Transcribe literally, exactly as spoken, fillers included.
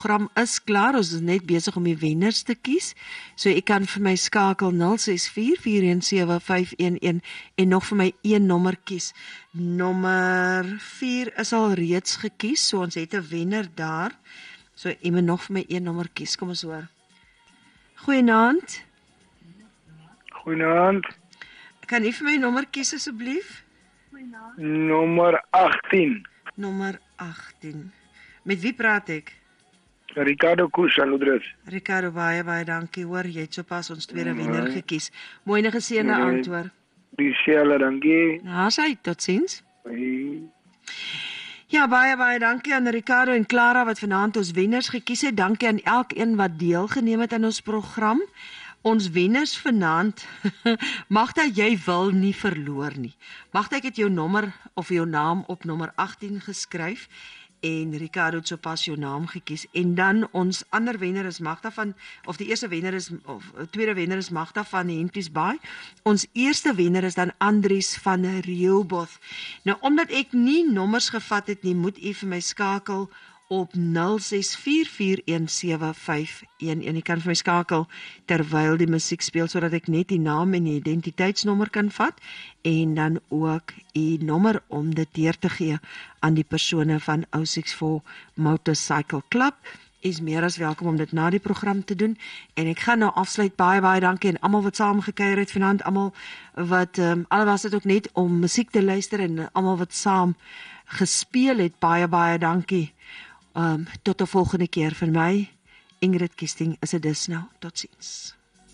program is klaar, ons is net besig om die wenners te kies, so ek kan vir my skakel nul ses vier vier een sewe vyf een een en nog vir my een nommer kies. Nommer vier is al reeds gekies, so ons het 'n wenner daar, so ek moet nog vir my een nommer kies, kom ons hoor. Goeienaand. Goeienaand. Kan u vir my 'n nommer kies asseblief? Nommer agttien. Nommer agttien. Met wie praat ek? Ricardo Kusaludres. Ricardo, baie baie dankie hoor, jy het sopas ons tweede wenner gekies. Mooi en geseënde Nee. antwoord. Dieselfde, dankie. Nou, sy, totsiens. Bye. Ja, baie baie dankie aan Ricardo en Clara wat vanaand ons wenners gekies het. Dankie aan elkeen wat deelgeneem het aan ons program. Ons wenners vanaand, Magda, jy wil nie verloor nie. Magda, ek het jou nommer of jou naam op nommer agttien geskryf en Ricardo het sopas jou naam gekies. En dan ons ander wenner is Magda van, of die eerste wenner is, of tweede wenner is Magda van Hempies Baai. Ons eerste wenner is dan Andries van Rehoboth. Nou, omdat ek nie nommers gevat het nie, moet u vir my skakel op nul ses vier vier een sewe vyf een een. Jy kan vir my skakel terwyl die musiek speel, sodat ek net die naam en die identiteitsnommer kan vat, en dan ook die nommer om dit deur te gee aan die persone van O ses four Motorcycle Club. Is meer as welkom om dit na die program te doen, en ek gaan nou afsluit. Baie baie dankie en almal wat saam gekuier het vanaand, almal wat, um, al was dit ook net om musiek te luister, en almal wat saam gespeel het, baie baie dankie. Um, tot 'n volgende keer. Vir my, Ingrid Kiesting, is dit dus nou. Totsiens.